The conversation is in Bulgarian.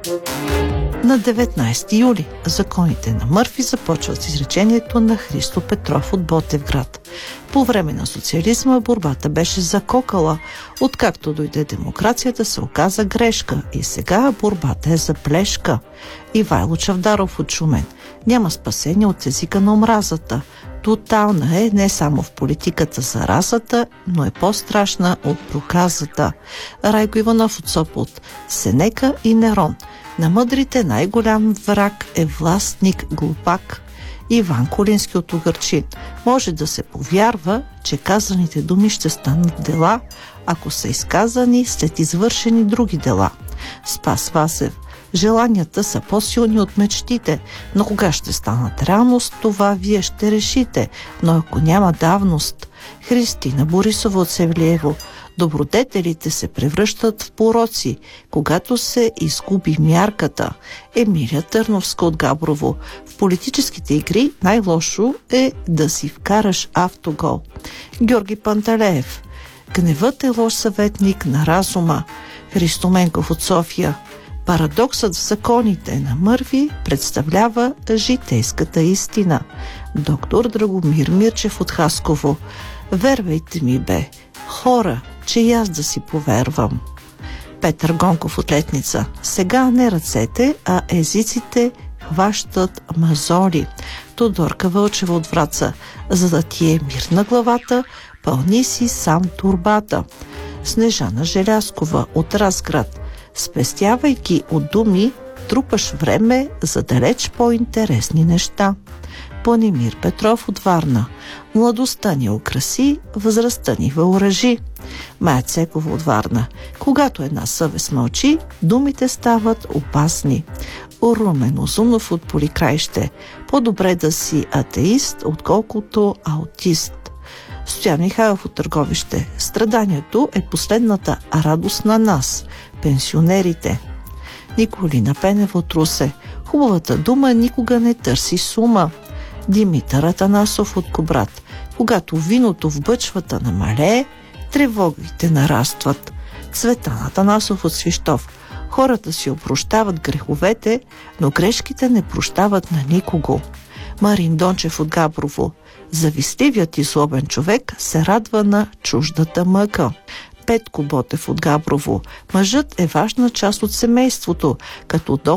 На 19 юли законите на Мърфи започват с изречението на Христо Петров от Ботевград. По време на социализма борбата беше закокала. Откакто дойде демокрацията, се оказа грешка и сега борбата е за плешка. Ивайло Чавдаров от Шумен. Няма спасение от езика на омразата. Тотална е не само в политиката за расата, но е по-страшна от проказата. Райко Иванов от Сопот. Сенека и Нерон. На мъдрите най-голям враг е властник глупак. Иван Колински от Угърчин. Може да се повярва, че казаните думи ще станат дела, ако са изказани след извършени други дела. Спас Васев. Желанията са по-силни от мечтите, но кога ще станат реалност, това вие ще решите, но ако няма давност. Христина Борисова от Севлиево. Добродетелите се превръщат в пороци, когато се изгуби мярката. Емилия Търновска от Габрово. В политическите игри най-лошо е да си вкараш автогол. Георги Панталеев. Гневът е лош съветник на разума. Христо Менков от София. Парадоксът в законите на Мърфи представлява житейската истина. Доктор Драгомир Мирчев от Хасково. Вервайте ми, бе, хора, че и аз да си повервам. Петър Гонков от Летница. Сега не ръцете, а езиците хващат мазоли. Тодорка Вълчева от Враца. За да ти е мир на главата, пълни си сам турбата. Снежана Желяскова от Разград. Спестявайки от думи, трупаш време за далеч по-интересни неща. Планимир Петров от Варна. Младостта ни украси, възрастта ни въоръжи. Майя Цекова от Варна. Когато една съвест мълчи, думите стават опасни. Румен Озунов от Поликраище. По-добре да си атеист, отколкото аутист. Стоян Михайлов от Търговище. Страданието е последната радост на нас, пенсионерите. Николина Пенева от Русе. Хубавата дума никога не търси сума. Димитър Атанасов от Кобрат. Когато виното в бъчвата намалее, тревогите нарастват. Цветан Атанасов от Свищов. Хората си опрощават греховете, но грешките не прощават на никого. Марин Дончев от Габрово. Завистливият и злобен човек се радва на чуждата мъка. Петко Ботев от Габрово. Мъжът е важна част от семейството, като